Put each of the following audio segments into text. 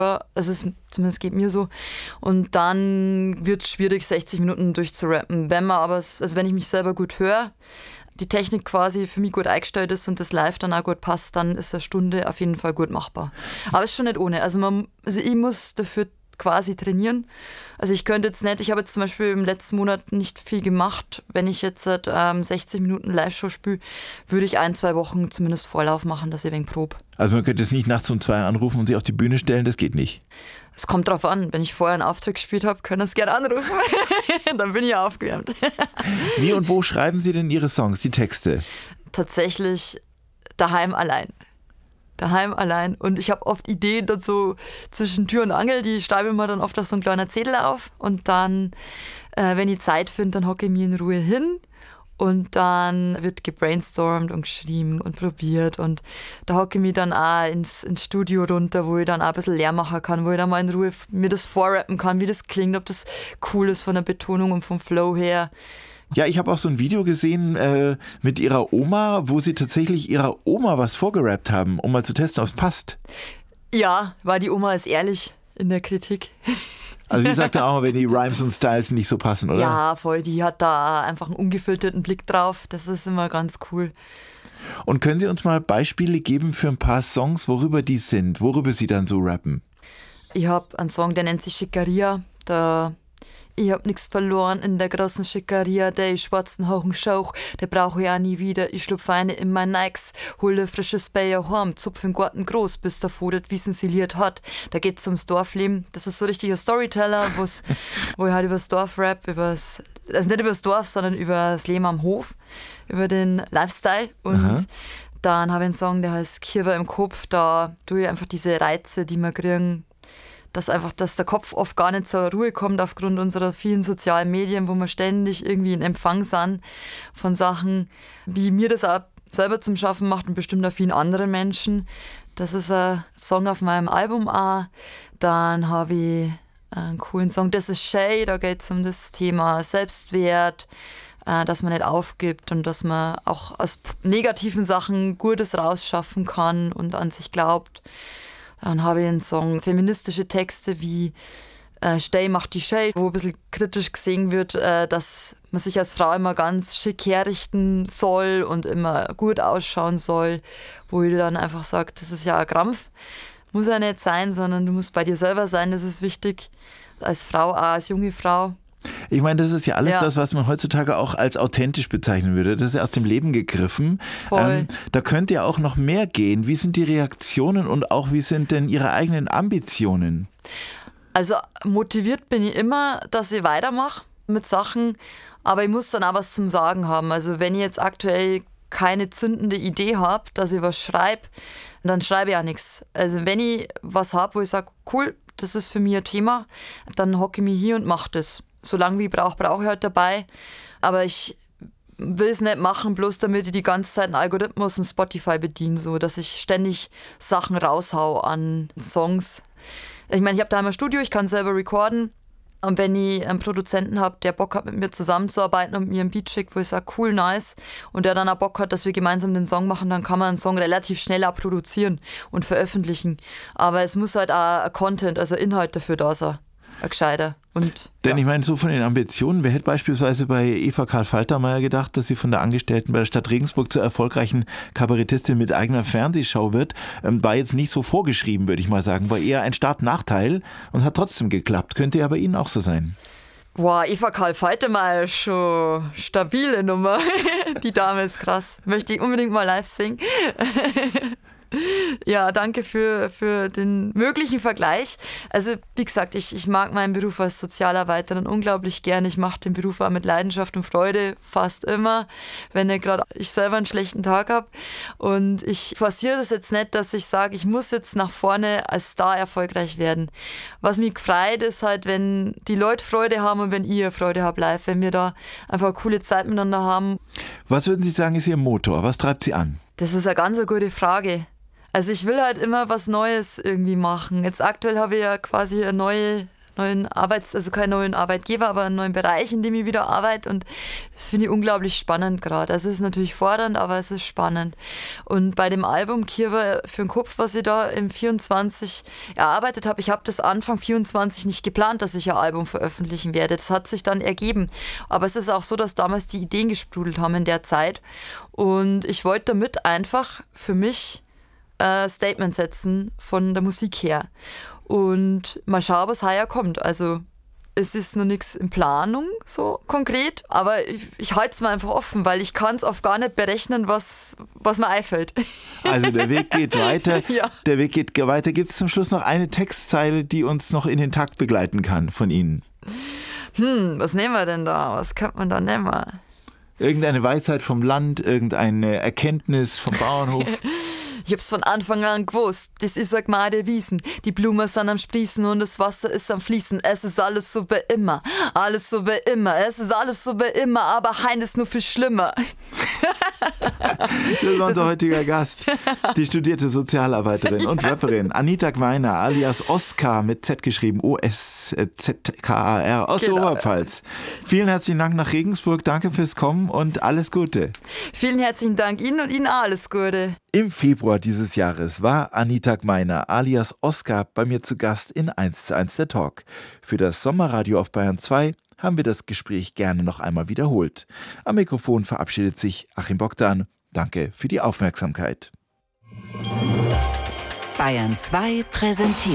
Ja, zumindest geht mir so. Und dann wird es schwierig, 60 Minuten durchzurappen. Wenn ich mich selber gut höre, die Technik quasi für mich gut eingestellt ist und das Live dann auch gut passt, dann ist eine Stunde auf jeden Fall gut machbar. Aber es ist schon nicht ohne. Also ich muss dafür quasi trainieren. Also ich könnte jetzt nicht, ich habe jetzt zum Beispiel im letzten Monat nicht viel gemacht. Wenn ich jetzt 60 Minuten Live-Show spiele, würde ich 1-2 Wochen zumindest Vorlauf machen, dass ich wegen probe. Also man könnte jetzt nicht nachts um 2 anrufen und sie auf die Bühne stellen, das geht nicht. Es kommt drauf an, wenn ich vorher einen Auftritt gespielt habe, können Sie gerne anrufen. Dann bin ich ja aufgewärmt. Wie und wo schreiben Sie denn Ihre Songs, die Texte? Tatsächlich daheim allein. Und ich habe oft Ideen dazu zwischen Tür und Angel, die schreibe ich mir dann oft auf so ein kleiner Zettel auf und dann, wenn ich Zeit finde, dann hocke ich mir in Ruhe hin und dann wird gebrainstormt und geschrieben und probiert und da hocke ich mich dann auch ins Studio runter, wo ich dann auch ein bisschen leer machen kann, wo ich dann mal in Ruhe mir das vorrappen kann, wie das klingt, ob das cool ist von der Betonung und vom Flow her. Ja, ich habe auch so ein Video gesehen mit Ihrer Oma, wo Sie tatsächlich Ihrer Oma was vorgerappt haben, um mal zu testen, ob es passt. Ja, weil die Oma ist ehrlich in der Kritik. Also die sagt dann auch, wenn die Rhymes und Styles nicht so passen, oder? Ja, voll. Die hat da einfach einen ungefilterten Blick drauf. Das ist immer ganz cool. Und können Sie uns mal Beispiele geben für ein paar Songs, worüber die sind, worüber Sie dann so rappen? Ich habe einen Song, der nennt sich Schickeria. Ich hab nix verloren in der großen Schickeria, der schwarzen Hauchenschauch, der brauche ich auch nie wieder. Ich schlupf eine in mein Nikes, hole frisches Bayer heim, zupf den Garten groß, bis der Fodet wiesen siliert hat. Da geht's ums Dorfleben. Das ist so richtiger Storyteller, wo ich halt übers Dorf rap, also nicht übers Dorf, sondern über das Leben am Hof, über den Lifestyle. Und dann habe ich einen Song, der heißt Kirwa im Kopf. Da tue ich einfach diese Reize, die wir kriegen, dass der Kopf oft gar nicht zur Ruhe kommt aufgrund unserer vielen sozialen Medien, wo wir ständig irgendwie in Empfang sind von Sachen, wie mir das auch selber zum Schaffen macht und bestimmt auch vielen anderen Menschen. Das ist ein Song auf meinem Album auch. Dann habe ich einen coolen Song, das ist Shay, da geht es um das Thema Selbstwert, dass man nicht aufgibt und dass man auch aus negativen Sachen Gutes rausschaffen kann und an sich glaubt. Dann habe ich einen Song, feministische Texte wie Stay macht die Shay, wo ein bisschen kritisch gesehen wird, dass man sich als Frau immer ganz schick herrichten soll und immer gut ausschauen soll, wo ich dann einfach sage, das ist ja ein Krampf, muss ja nicht sein, sondern du musst bei dir selber sein, das ist wichtig, als Frau, auch als junge Frau. Ich meine, das ist ja alles das, was man heutzutage auch als authentisch bezeichnen würde. Das ist ja aus dem Leben gegriffen. Da könnte ja auch noch mehr gehen. Wie sind die Reaktionen und auch wie sind denn Ihre eigenen Ambitionen? Also motiviert bin ich immer, dass ich weitermache mit Sachen, aber ich muss dann auch was zum Sagen haben. Also wenn ich jetzt aktuell keine zündende Idee habe, dass ich was schreibe, dann schreibe ich auch nichts. Also wenn ich was habe, wo ich sage, cool, das ist für mich ein Thema, dann hocke ich mich hier und mache das. Solange wie ich brauche ich halt dabei. Aber ich will es nicht machen, bloß damit ich die ganze Zeit einen Algorithmus und Spotify bediene, so dass ich ständig Sachen raushau an Songs. Ich meine, ich habe daheim ein Studio, ich kann selber recorden. Und wenn ich einen Produzenten habe, der Bock hat, mit mir zusammenzuarbeiten und mir einen Beat schickt, wo ich sage, cool, nice, und der dann auch Bock hat, dass wir gemeinsam den Song machen, dann kann man einen Song relativ schnell auch produzieren und veröffentlichen. Aber es muss halt auch ein Content, also Inhalt dafür da sein. Ein gescheiter. Denn ich meine, so von den Ambitionen, wer hätte beispielsweise bei Eva Karl Faltermeier gedacht, dass sie von der Angestellten bei der Stadt Regensburg zur erfolgreichen Kabarettistin mit eigener Fernsehshow wird, war jetzt nicht so vorgeschrieben, würde ich mal sagen, war eher ein Startnachteil und hat trotzdem geklappt. Könnte ja bei Ihnen auch so sein. Boah, Eva Karl Faltermeier ist schon stabile Nummer. Die Dame ist krass. Möchte ich unbedingt mal live singen. Ja, danke für den möglichen Vergleich. Also wie gesagt, ich mag meinen Beruf als Sozialarbeiterin unglaublich gern. Ich mache den Beruf auch mit Leidenschaft und Freude fast immer, wenn gerade ich selber einen schlechten Tag habe. Und ich forciere das jetzt nicht, dass ich sage, ich muss jetzt nach vorne als Star erfolgreich werden. Was mich freut, ist halt, wenn die Leute Freude haben und wenn ihr Freude habt live, wenn wir da einfach eine coole Zeit miteinander haben. Was würden Sie sagen, ist Ihr Motor? Was treibt Sie an? Das ist eine ganz gute Frage. Also ich will halt immer was Neues irgendwie machen. Jetzt aktuell habe ich ja quasi eine neue keinen neuen Arbeitgeber, aber einen neuen Bereich, in dem ich wieder arbeite und das finde ich unglaublich spannend gerade. Also es ist natürlich fordernd, aber es ist spannend. Und bei dem Album Kirche für den Kopf, was ich da im 24 erarbeitet habe, ich habe das Anfang 24 nicht geplant, dass ich ein Album veröffentlichen werde. Das hat sich dann ergeben. Aber es ist auch so, dass damals die Ideen gesprudelt haben in der Zeit und ich wollte damit einfach für mich Statement setzen von der Musik her. Und mal schauen, was heuer kommt. Also es ist noch nichts in Planung, so konkret, aber ich halte es mir einfach offen, weil ich kann es oft gar nicht berechnen, was mir einfällt. Also der Weg geht weiter. Ja. Der Weg geht weiter. Gibt es zum Schluss noch eine Textzeile, die uns noch in den Takt begleiten kann von Ihnen? Was nehmen wir denn da? Was könnte man da nehmen? Irgendeine Weisheit vom Land, irgendeine Erkenntnis vom Bauernhof? Ich hab's von Anfang an gewusst, das ist eine Gmade Wiesen. Die Blumen sind am Sprießen und das Wasser ist am Fließen. Es ist alles so wie immer, alles so wie immer. Es ist alles so wie immer, aber hein ist nur viel schlimmer. Das war unser heutiger Gast, die studierte Sozialarbeiterin und Rapperin Anita Gmeiner, alias Oskar mit Z geschrieben, O-S-Z-K-A-R, aus der Oberpfalz. Vielen herzlichen Dank nach Regensburg, danke fürs Kommen und alles Gute. Vielen herzlichen Dank Ihnen und Ihnen alles Gute. Im Februar dieses Jahres war Anita Gmeiner, alias Oskar, bei mir zu Gast in 1:1 der Talk. Für das Sommerradio auf Bayern 2 haben wir das Gespräch gerne noch einmal wiederholt. Am Mikrofon verabschiedet sich Achim Bogdan. Danke für die Aufmerksamkeit. Bayern 2 präsentiert.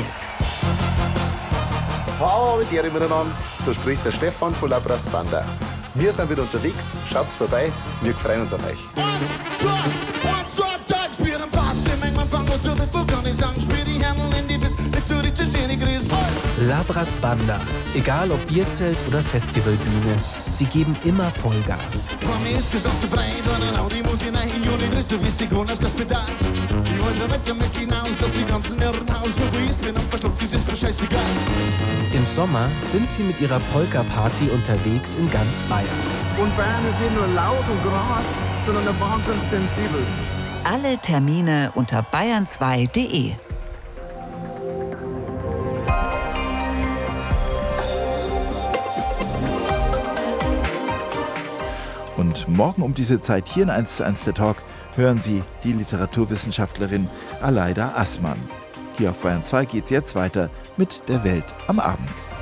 Hallo miteinander, da spricht der Stefan von La Brassbanda. Wir sind wieder unterwegs, schaut's vorbei, wir freuen uns auf euch. La Brassbanda. Egal ob Bierzelt oder Festivalbühne, sie geben immer Vollgas. Im Sommer sind sie mit ihrer Polka-Party unterwegs in ganz Bayern. Und Bayern ist nicht nur laut und gerade, sondern wahnsinnig sensibel. Alle Termine unter bayern2.de. Und morgen um diese Zeit hier in 1:1 der Talk hören Sie die Literaturwissenschaftlerin Aleida Assmann. Hier auf Bayern 2 geht's jetzt weiter mit der Welt am Abend.